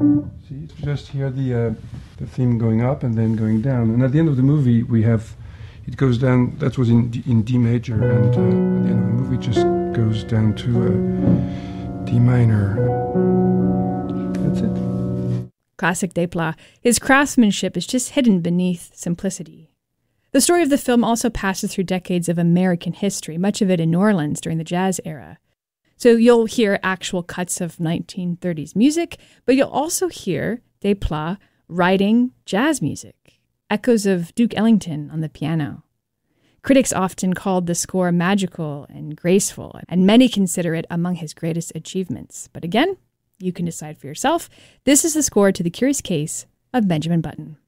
See, you just hear the theme going up and then going down. And at the end of the movie, we have it goes down. That was in D major, and at the end of the movie, it just goes down to D minor. That's it. Classic Desplat. His craftsmanship is just hidden beneath simplicity. The story of the film also passes through decades of American history, much of it in New Orleans during the jazz era. So you'll hear actual cuts of 1930s music, but you'll also hear Desplat writing jazz music, echoes of Duke Ellington on the piano. Critics often called the score magical and graceful, and many consider it among his greatest achievements. But again, you can decide for yourself. This is the score to The Curious Case of Benjamin Button.